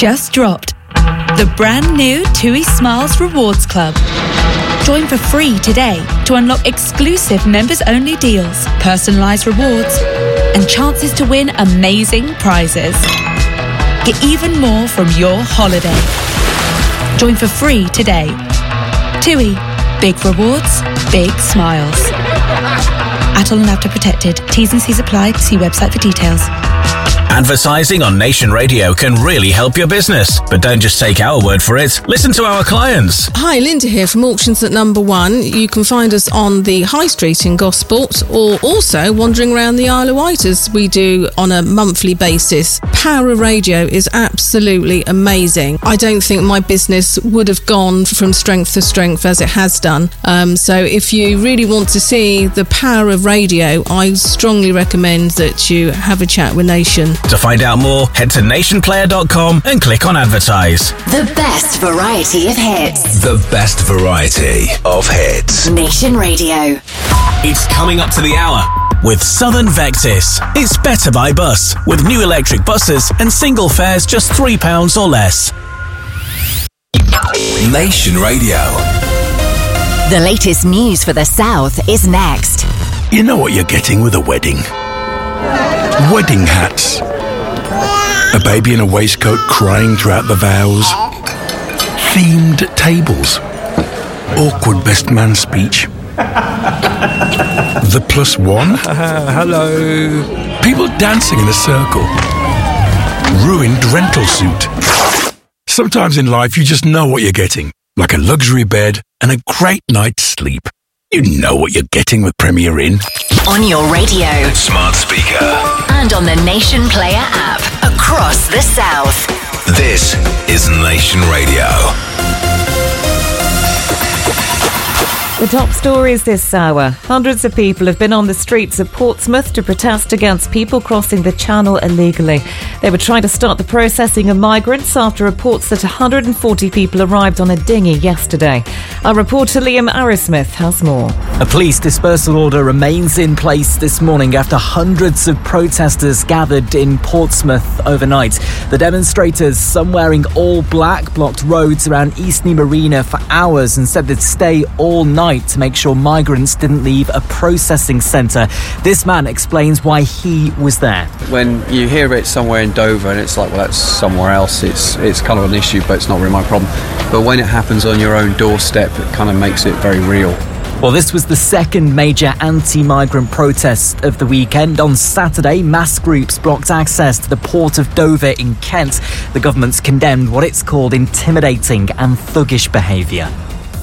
just dropped. The brand new TUI Smiles Rewards Club. Join for free today to unlock exclusive members-only deals, personalised rewards, and chances to win amazing prizes. Get even more from your holiday. Join for free today. TUI. Big rewards, big smiles. Atoll and Avta protected. T's and C's apply. See website for details. Advertising on Nation Radio can really help your business. But don't just take our word for it. Listen to our clients. Hi, Linda here from Auctions at Number One. You can find us on the High Street in Gosport, or also wandering around the Isle of Wight as we do on a monthly basis. Power of radio is absolutely amazing. I don't think my business would have gone from strength to strength as it has done. So if you really want to see the power of radio, I strongly recommend that you have a chat with Nation. To find out more, head to nationplayer.com and click on advertise. The best variety of hits. The best variety of hits. Nation Radio. It's coming up to the hour with Southern Vectis. It's better by bus with new electric buses and single fares just £3 or less. Nation Radio. The latest news for the South is next. You know what you're getting with a wedding? Wedding hats. A baby in a waistcoat crying throughout the vows. Themed tables. Awkward best man speech. The plus one. Hello. People dancing in a circle. Ruined rental suit. Sometimes in life you just know what you're getting. Like a luxury bed and a great night's sleep. You know what you're getting with Premier Inn. On your radio. Smart speaker. And on the Nation Player app. Across the South. This is Nation Radio. The top stories this hour. Hundreds of people have been on the streets of Portsmouth to protest against people crossing the Channel illegally. They were trying to start the processing of migrants after reports that 140 people arrived on a dinghy yesterday. Our reporter Liam Arrowsmith has more. A police dispersal order remains in place this morning after hundreds of protesters gathered in Portsmouth overnight. The demonstrators, some wearing all black, blocked roads around Eastney Marina for hours and said they'd stay all night to make sure migrants didn't leave a processing centre. This man explains why he was there. When you hear it somewhere in Dover and it's like, well, that's somewhere else, it's kind of an issue, but it's not really my problem. But when it happens on your own doorstep, it kind of makes it very real. Well, this was the second major anti-migrant protest of the weekend. On Saturday, mass groups blocked access to the port of Dover in Kent. The government's condemned what it's called intimidating and thuggish behaviour.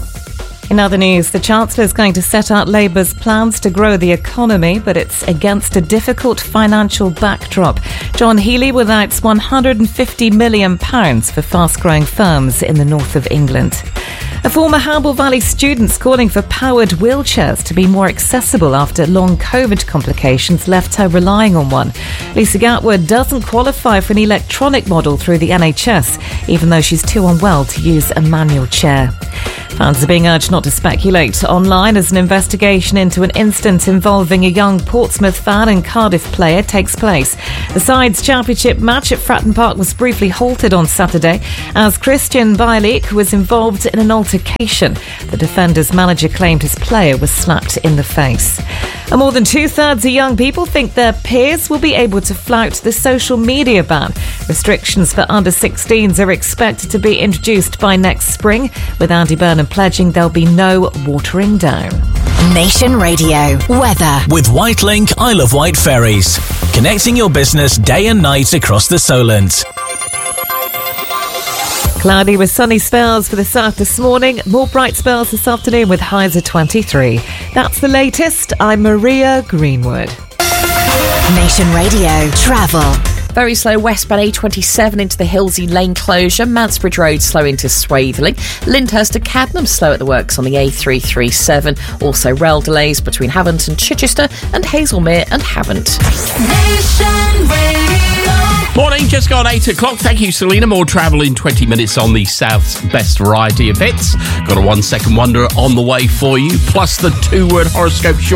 In other news, the Chancellor is going to set out Labour's plans to grow the economy, but it's against a difficult financial backdrop. John Healey will announce £150 million for fast-growing firms in the north of England. A former Hamble Valley student's calling for powered wheelchairs to be more accessible after long COVID complications left her relying on one. Lisa Gatwood doesn't qualify for an electronic model through the NHS, even though she's too unwell to use a manual chair. Fans are being urged not to speculate online as an investigation into an incident involving a young Portsmouth fan and Cardiff player takes place. The side's championship match at Fratton Park was briefly halted on Saturday as Christian Bielik was involved in an altercation. The Defenders manager claimed his player was slapped in the face. And more than 2/3 of young people think their peers will be able to flout the social media ban. Restrictions for under 16s are expected to be introduced by next spring, with Andy Burnham pledging there'll be no watering down. Nation Radio. Weather. With Whitelink Isle of Wight ferries. Connecting your business day and night across the Solent. Cloudy with sunny spells for the south this morning. More bright spells this afternoon with highs of 23. That's the latest. I'm Maria Greenwood. Nation Radio. Travel. Very slow westbound A27 into the Hillsey Lane closure. Mansbridge Road slow into Swathling. Lyndhurst to Cadnam slow at the works on the A337. Also rail delays between Havant and Chichester and Hazelmere and Havant. Nation Radio. Morning, just gone 8 o'clock. Thank you, Selena. More travel in 20 minutes on the South's best variety of hits. Got a 1 second wonder on the way for you, plus the 2-word horoscope short.